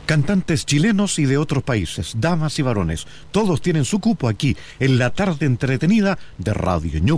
Cantantes chilenos y de otros países, damas y varones, todos tienen su cupo aquí, en la tarde entretenida de Radio Ñuble.